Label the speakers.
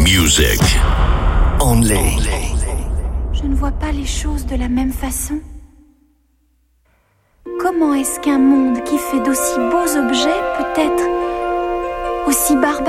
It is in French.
Speaker 1: music. Only.
Speaker 2: Je ne vois pas les choses de la même façon. Comment est-ce qu'un monde qui fait d'aussi beaux objets peut être aussi barbare ?